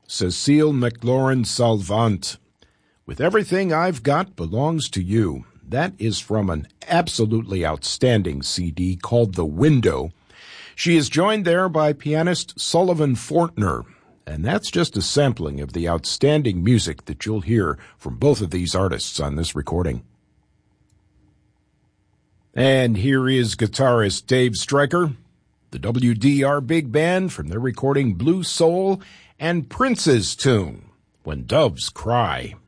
Cecile McLaurin Salvant. With Everything I've Got Belongs to You. That is from an absolutely outstanding CD called The Window. She is joined there by pianist Sullivan Fortner, and that's just a sampling of the outstanding music that you'll hear from both of these artists on this recording. And here is guitarist Dave Stryker, the WDR Big Band from their recording Blue Soul, and Prince's tune, When Doves Cry.